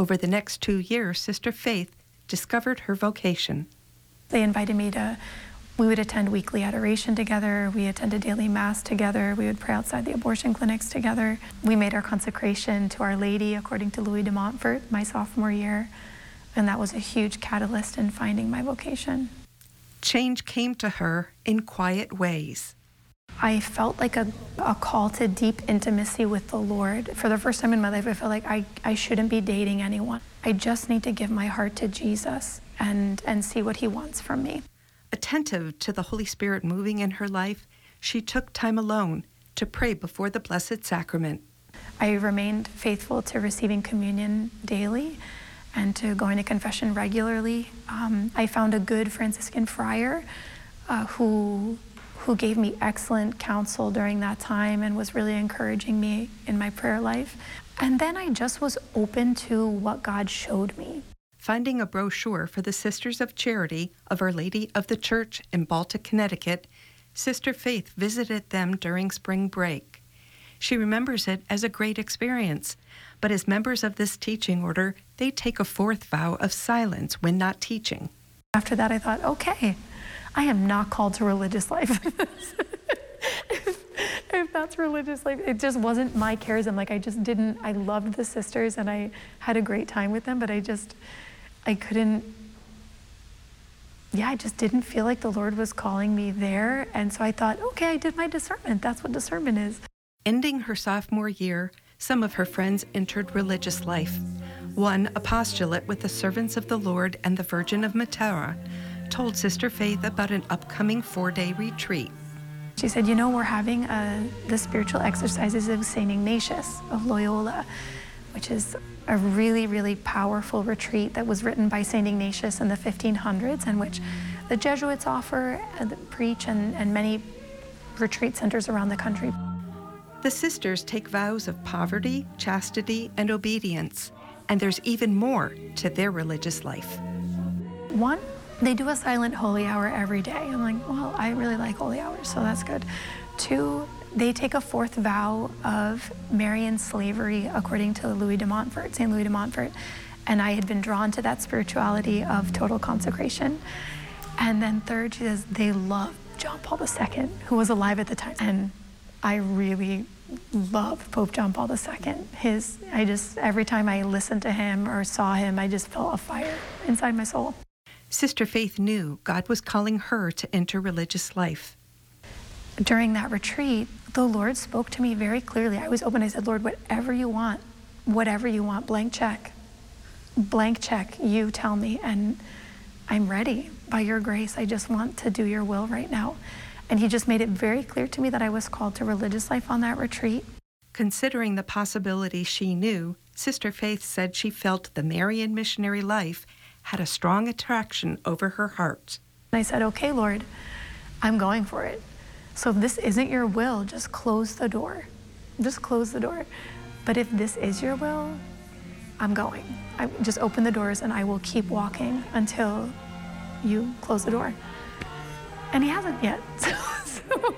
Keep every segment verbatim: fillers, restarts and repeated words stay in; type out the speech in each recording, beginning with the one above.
Over the next two years, Sister Faith discovered her vocation. They invited me to, we would attend weekly adoration together, we attended daily mass together, we would pray outside the abortion clinics together. We made our consecration to Our Lady according to Louis de Montfort my sophomore year, and that was a huge catalyst in finding my vocation. Change came to her in quiet ways. I felt like a, a call to deep intimacy with the Lord. For the first time in my life, I felt like I, I shouldn't be dating anyone. I just need to give my heart to Jesus and, and see what he wants from me. Attentive to the Holy Spirit moving in her life, she took time alone to pray before the Blessed Sacrament. I remained faithful to receiving communion daily and to going to confession regularly. Um, I found a good Franciscan friar uh, who who gave me excellent counsel during that time and was really encouraging me in my prayer life. And then I just was open to what God showed me. Finding a brochure for the Sisters of Charity of Our Lady of the Church in Baltic, Connecticut, Sister Faith visited them during spring break. She remembers it as a great experience, but as members of this teaching order, they take a fourth vow of silence when not teaching. After that, I thought, okay, I am not called to religious life. if, if that's religious life, it just wasn't my charism. Like I just didn't, I loved the sisters and I had a great time with them, but I just, I couldn't, yeah, I just didn't feel like the Lord was calling me there. And so I thought, okay, I did my discernment. That's what discernment is. Ending her sophomore year, some of her friends entered religious life. One, a postulate with the Servants of the Lord and the Virgin of Matera, told Sister Faith about an upcoming four-day retreat. She said, you know, we're having uh, the spiritual exercises of Saint Ignatius of Loyola, which is a really, really powerful retreat that was written by Saint Ignatius in the fifteen hundreds, and which the Jesuits offer and preach and, and many retreat centers around the country. The sisters take vows of poverty, chastity, and obedience, and there's even more to their religious life. One, they do a silent holy hour every day. I'm like, well, I really like holy hours, so that's good. Two, they take a fourth vow of Marian slavery according to Louis de Montfort, Saint Louis de Montfort. And I had been drawn to that spirituality of total consecration. And then third, she says they love John Paul the Second, who was alive at the time. And I really love Pope John Paul the Second. His, I just, every time I listened to him or saw him, I just felt a fire inside my soul. Sister Faith knew God was calling her to enter religious life. During that retreat, the Lord spoke to me very clearly. I was open. I said, Lord, whatever you want, whatever you want, blank check. Blank check, you tell me, and I'm ready. By your grace, I just want to do your will right now. And he just made it very clear to me that I was called to religious life on that retreat. Considering the possibility she knew, Sister Faith said she felt the Marian missionary life had a strong attraction over her heart. I said, okay, Lord, I'm going for it. So if this isn't your will, just close the door. Just close the door. But if this is your will, I'm going. I just open the doors and I will keep walking until you close the door. And he hasn't yet. So, so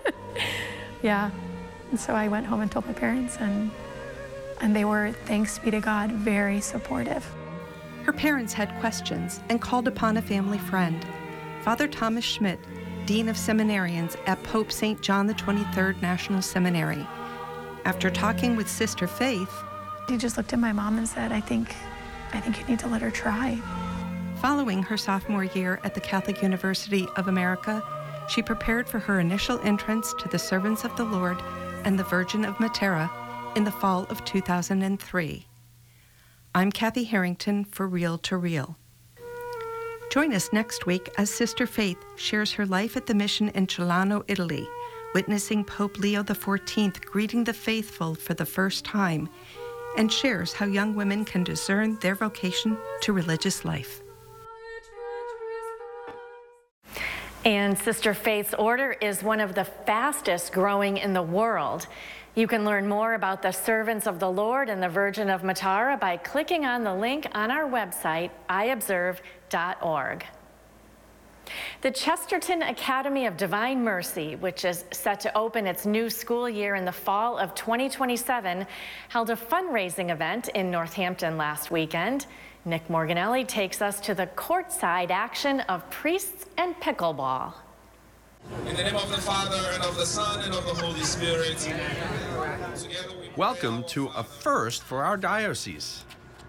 yeah. And so I went home and told my parents, and and they were, thanks be to God, very supportive. Her parents had questions and called upon a family friend, Father Thomas Schmidt, Dean of Seminarians at Pope Saint John the twenty-third National Seminary. After talking with Sister Faith, he just looked at my mom and said, I think, I think you need to let her try. Following her sophomore year at the Catholic University of America, she prepared for her initial entrance to the Servants of the Lord and the Virgin of Matera in the fall of two thousand three. I'm Kathy Harrington for Real to Real. Join us next week as Sister Faith shares her life at the mission in Celano, Italy, witnessing Pope Leo the fourteenth greeting the faithful for the first time, and shares how young women can discern their vocation to religious life. And Sister Faith's order is one of the fastest growing in the world. You can learn more about the Servants of the Lord and the Virgin of Matara by clicking on the link on our website, i observe dot org. The Chesterton Academy of Divine Mercy, which is set to open its new school year in the fall of twenty twenty-seven, held a fundraising event in Northampton last weekend. Nick Morganelli takes us to the courtside action of priests and pickleball. In the name of the Father, and of the Son, and of the Holy Spirit. Welcome to a first for our diocese.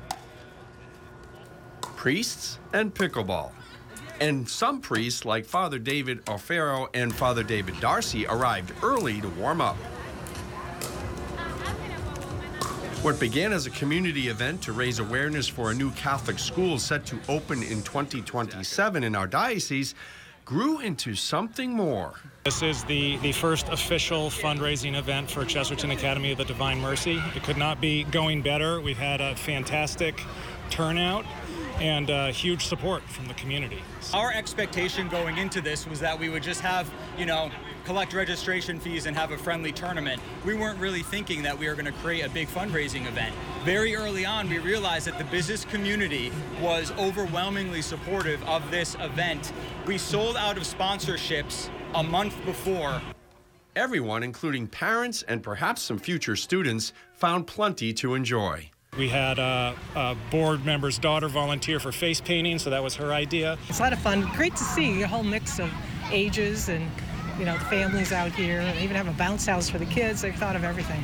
Priests and pickleball. And some priests, like Father David O'Farrell and Father David Darcy, arrived early to warm up. What began as a community event to raise awareness for a new Catholic school set to open in twenty twenty-seven in our diocese grew into something more. This is the, the first official fundraising event for Chesterton Academy of the Divine Mercy. It could not be going better. We've had a fantastic turnout and uh, huge support from the community. Our expectation going into this was that we would just have, you know, collect registration fees and have a friendly tournament. We weren't really thinking that we were going to create a big fundraising event. Very early on, we realized that the business community was overwhelmingly supportive of this event. We sold out of sponsorships a month before. Everyone, including parents and perhaps some future students, found plenty to enjoy. We had a, a board member's daughter volunteer for face painting, so that was her idea. It's a lot of fun. Great to see a whole mix of ages and, you know, the families out here. They even have a bounce house for the kids. They've thought of everything.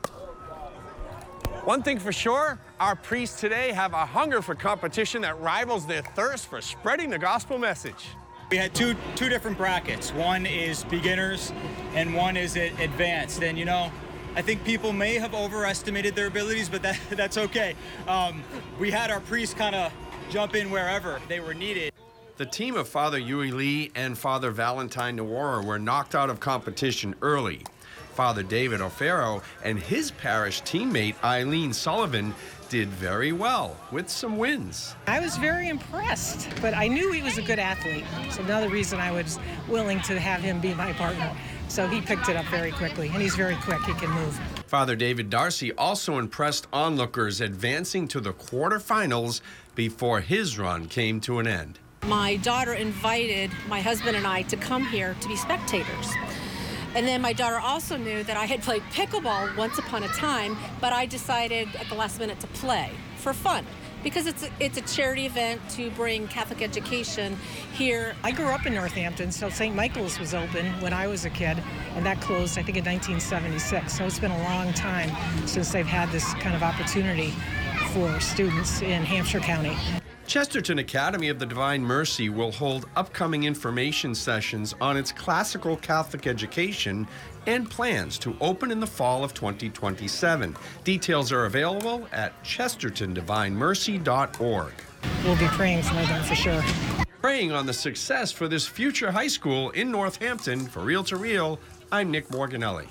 One thing for sure, our priests today have a hunger for competition that rivals their thirst for spreading the gospel message. We had two two different brackets. One is beginners and one is advanced. And, you know, I think people may have overestimated their abilities, but that, that's okay. Um, we had our priests kind of jump in wherever they were needed. The team of Father Yui Lee and Father Valentine Nawara were knocked out of competition early. Father David O'Farrell and his parish teammate Eileen Sullivan did very well with some wins. I was very impressed, but I knew he was a good athlete. So another reason I was willing to have him be my partner. So he picked it up very quickly, and he's very quick. He can move. Father David Darcy also impressed onlookers, advancing to the quarterfinals before his run came to an end. My daughter invited my husband and I to come here to be spectators. And then my daughter also knew that I had played pickleball once upon a time, but I decided at the last minute to play for fun, because it's a, it's a charity event to bring Catholic education here. I grew up in Northampton, so Saint Michael's was open when I was a kid, and that closed, I think, in nineteen seventy-six. So it's been a long time since they've had this kind of opportunity for students in Hampshire County. Chesterton Academy of the Divine Mercy will hold upcoming information sessions on its classical Catholic education and plans to open in the fall of twenty twenty-seven. Details are available at chesterton divine mercy dot org. We'll be praying for them for sure. Praying on the success for this future high school in Northampton. For Real to Real, I'm Nick Morganelli.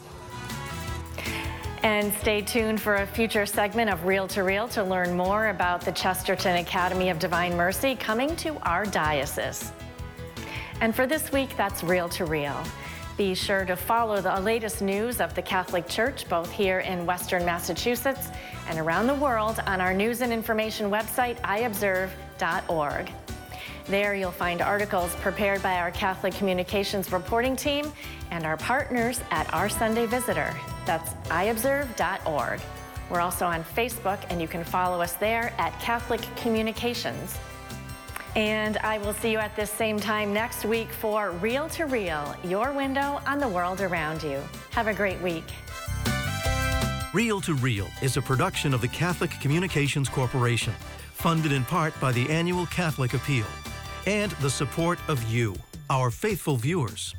And stay tuned for a future segment of Real to Real to learn more about the Chesterton Academy of Divine Mercy coming to our diocese. And for this week, that's Real to Real. Be sure to follow the latest news of the Catholic Church, both here in Western Massachusetts and around the world, on our news and information website, i observe dot org. There you'll find articles prepared by our Catholic Communications reporting team and our partners at Our Sunday Visitor. That's i observe dot org. We're also on Facebook, and you can follow us there at Catholic Communications. And I will see you at this same time next week for Real to Real, your window on the world around you. Have a great week. Real to Real is a production of the Catholic Communications Corporation, funded in part by the annual Catholic Appeal, and the support of you, our faithful viewers.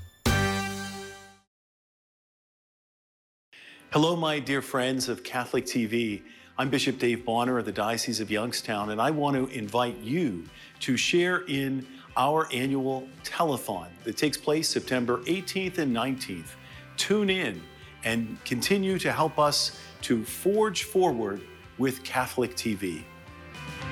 Hello, my dear friends of Catholic T V. I'm Bishop Dave Bonner of the Diocese of Youngstown, and I want to invite you to share in our annual telethon that takes place September eighteenth and nineteenth. Tune in and continue to help us to forge forward with Catholic T V.